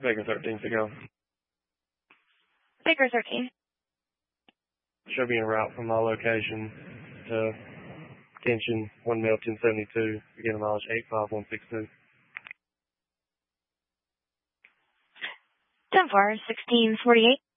Baker 13 to go. Baker 13. Show me en route from my location to tension 1 mil 1072, beginning mileage 85162. 10-4, 1648.